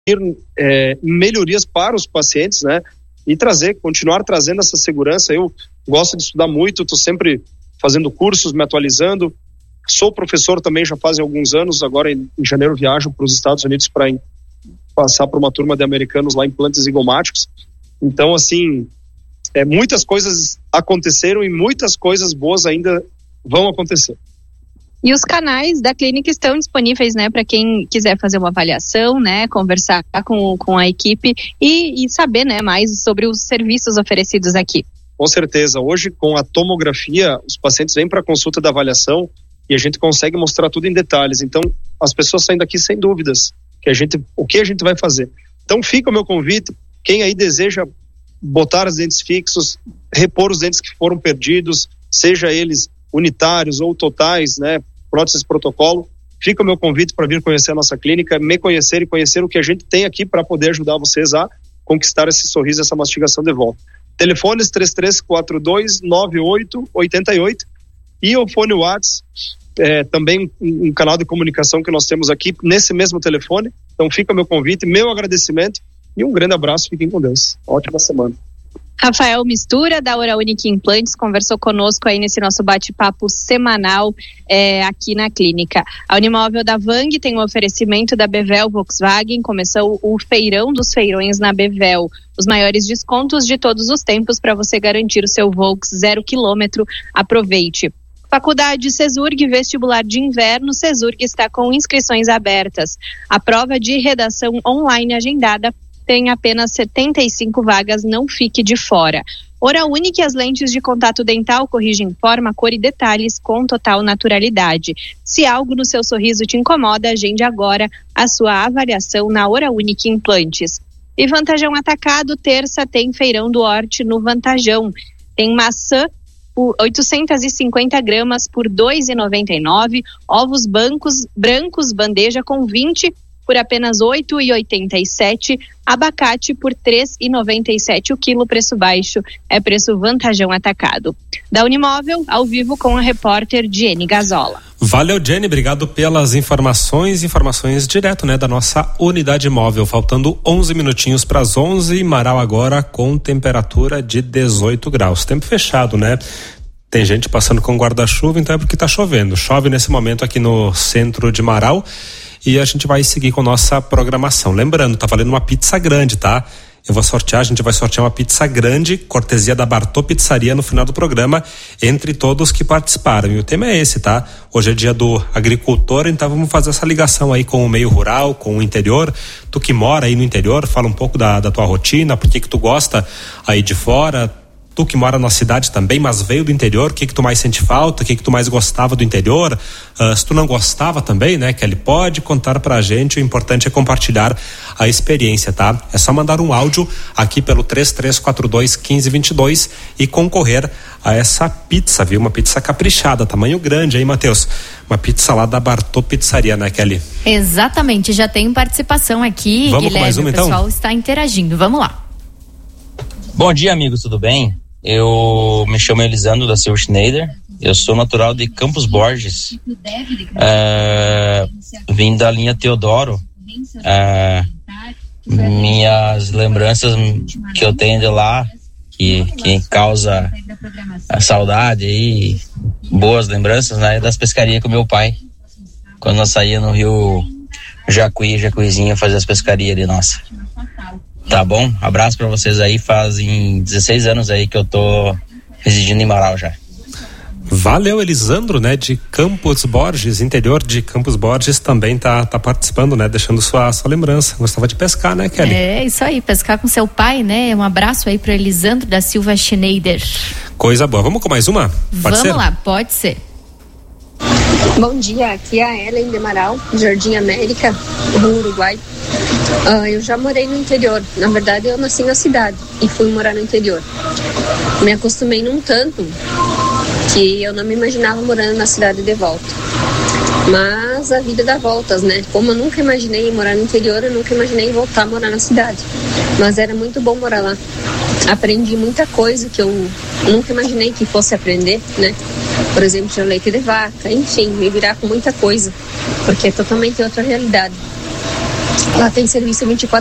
melhorias para os pacientes, né? E continuar trazendo essa segurança. Eu gosto de estudar muito, estou sempre fazendo cursos, me atualizando. Sou professor também já fazem alguns anos. Agora em janeiro viajo para os Estados Unidos para passar por uma turma de americanos lá em implantes zigomáticos. Então, assim, muitas coisas aconteceram e muitas coisas boas ainda vão acontecer. E os canais da clínica estão disponíveis, né, para quem quiser fazer uma avaliação, né, conversar com a equipe e saber, né, mais sobre os serviços oferecidos aqui. Com certeza. Hoje, com a tomografia, os pacientes vêm para a consulta da avaliação e a gente consegue mostrar tudo em detalhes. Então, as pessoas saem daqui sem dúvidas o que a gente vai fazer. Então, fica o meu convite. Quem aí deseja botar os dentes fixos, repor os dentes que foram perdidos, seja eles unitários ou totais, né, próteses protocolo, fica o meu convite para vir conhecer a nossa clínica, me conhecer e conhecer o que a gente tem aqui para poder ajudar vocês a conquistar esse sorriso, essa mastigação de volta. Telefones 3342-9888 e o fone WhatsApp, também um canal de comunicação que nós temos aqui nesse mesmo telefone. Então fica o meu convite, meu agradecimento e um grande abraço, fiquem com Deus. Ótima semana. Rafael Mistura, da Oral Unique Implantes, conversou conosco aí nesse nosso bate-papo semanal aqui na clínica. A Unimóvel da Vang tem um oferecimento da Bevel Volkswagen. Começou o feirão dos feirões na Bevel. Os maiores descontos de todos os tempos para você garantir o seu Volks 0 km. Aproveite. Faculdade CESURG, vestibular de inverno, CESURG está com inscrições abertas. A prova de redação online agendada tem apenas 75 vagas, não fique de fora. Oral Unique, as lentes de contato dental corrigem forma, cor e detalhes com total naturalidade. Se algo no seu sorriso te incomoda, agende agora a sua avaliação na Oral Unique Implantes. E Vantajão Atacado, terça tem feirão do Horte no Vantajão. Tem maçã por 850 gramas por R$ 2,99, ovos brancos bandeja com 20 por apenas R$ 8,87, abacate por R$ 3,97 o quilo, preço baixo, é preço Vantajão Atacado. Da Unimóvel, ao vivo com a repórter Jenny Gazola. Valeu, Jenny, obrigado pelas informações direto, né, da nossa unidade móvel, faltando 11 minutinhos para as 11, Marau agora com temperatura de 18 graus, tempo fechado, né? Tem gente passando com guarda-chuva, então é porque tá chovendo, chove nesse momento aqui no centro de Marau. E a gente vai seguir com nossa programação. Lembrando, tá valendo uma pizza grande, tá? A gente vai sortear uma pizza grande, cortesia da Bartô Pizzaria no final do programa, entre todos que participaram. E o tema é esse, tá? Hoje é dia do agricultor, então vamos fazer essa ligação aí com o meio rural, com o interior. Tu que mora aí no interior, fala um pouco da tua rotina, por que tu gosta aí de fora. Tu que mora na cidade também, mas veio do interior, o que tu mais sente falta, o que tu mais gostava do interior, se tu não gostava também, né, Kelly, pode contar pra gente, o importante é compartilhar a experiência, tá? É só mandar um áudio aqui pelo 3342-1522 e concorrer a essa pizza, viu? Uma pizza caprichada, tamanho grande aí, Matheus, uma pizza lá da Bartô Pizzaria, né, Kelly? Exatamente, já tem participação aqui, vamos Guilherme, com mais uma, então? O pessoal está interagindo, vamos lá. Bom dia, amigos, tudo bem? Eu me chamo Elisandro da Silva Schneider, eu sou natural de Campos Borges, vim da linha Teodoro. Minhas lembranças que eu tenho de lá, que causa a saudade e boas lembranças, né, das pescarias com meu pai, quando nós saíamos no rio Jacuizinho fazer as pescarias ali, nossa. Tá bom? Abraço pra vocês aí, fazem 16 anos aí que eu tô residindo em Marau já. Valeu, Elisandro, né, de Campos Borges, interior de Campos Borges, também tá participando, né, deixando sua lembrança. Gostava de pescar, né, Kelly? É, isso aí, pescar com seu pai, né? Um abraço aí pro Elisandro da Silva Schneider. Coisa boa. Vamos com mais uma? Vamos lá, pode ser. Bom dia, aqui é a Ellen de Marau, Jardim América, no Uruguai. Eu já morei no interior, na verdade eu nasci na cidade e fui morar no interior. Me acostumei num tanto que eu não me imaginava morando na cidade de volta. Mas a vida dá voltas, né? Como eu nunca imaginei morar no interior, eu nunca imaginei voltar a morar na cidade. Mas era muito bom morar lá. Aprendi muita coisa que eu nunca imaginei que fosse aprender, né? Por exemplo, tinha leite de vaca, enfim, me virar com muita coisa, porque é totalmente outra realidade. Lá tem serviço 24